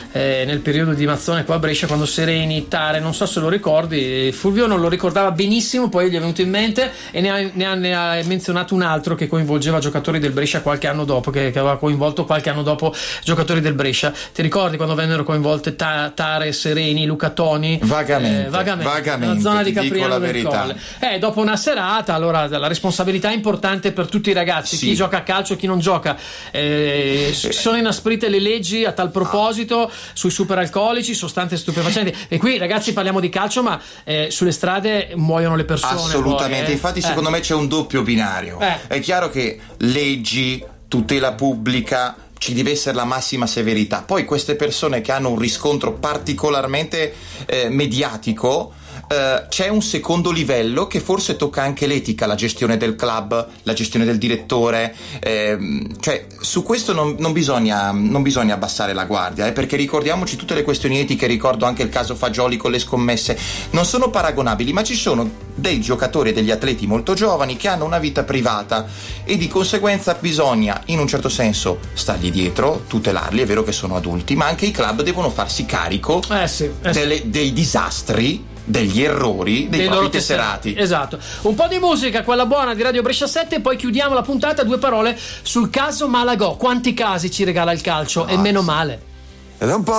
nel periodo di Mazzone qua a Brescia, quando Sereni, Tare, non so se lo ricordi, Fulvio non lo ricordava benissimo, poi gli è venuto in mente e ne ha menzionato un altro che coinvolgeva giocatori del Brescia qualche anno dopo, che aveva coinvolto qualche anno dopo giocatori del Brescia. Ti ricordi quando vennero coinvolte Tare, Sereni, Luca Toni? Vagamente, nella zona di Capriano del Colle. Dopo una serata, allora la responsabilità è importante per tutti i ragazzi, chi gioca a calcio e chi non gioca. Sono inasprite le leggi a tal proposito sui superalcolici, sostanze stupefacenti, e qui ragazzi parliamo di calcio, ma sulle strade muoiono le persone. Assolutamente, poi, infatti secondo me c'è un doppio binario. È chiaro che leggi, tutela pubblica, ci deve essere la massima severità. Poi queste persone che hanno un riscontro particolarmente mediatico, c'è un secondo livello che forse tocca anche l'etica, la gestione del club, la gestione del direttore, cioè su questo non bisogna abbassare la guardia, perché ricordiamoci tutte le questioni etiche. Ricordo anche il caso Fagioli con le scommesse, non sono paragonabili, ma ci sono dei giocatori e degli atleti molto giovani che hanno una vita privata e di conseguenza bisogna in un certo senso stargli dietro, tutelarli. È vero che sono adulti, ma anche i club devono farsi carico dei disastri, degli errori dei propri tesserati. Esatto. Un po' di musica, quella buona di Radio Brescia 7, e poi chiudiamo la puntata. 2 parole sul caso Malagò. Quanti casi ci regala il calcio, e meno male. Ed è un po'